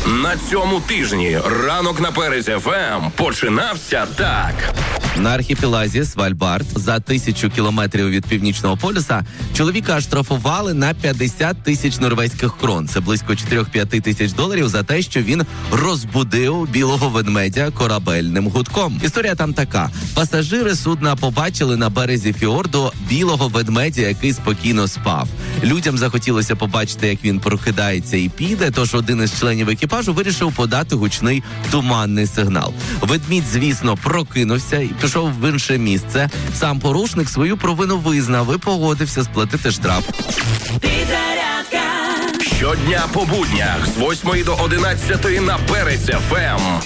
На цьому тижні ранок на Перець ФМ починався так. На архіпелазі Свальбард за 1000 кілометрів від Північного полюса чоловіка оштрафували на 50 тисяч норвезьких крон. Це близько 4-5 тисяч доларів за те, що він розбудив білого ведмедя корабельним гудком. Історія там така. Пасажири судна побачили на березі фіорду білого ведмедя, який спокійно спав. Людям захотілося побачити, як він прокидається і піде, тож один із членів екіпажу вирішив подати гучний туманний сигнал. Ведмідь, звісно, прокинувся і пішов в інше місце. Сам порушник свою провину визнав і погодився сплатити штраф. Щодня по буднях з 8 до 11 на Перець ФМ.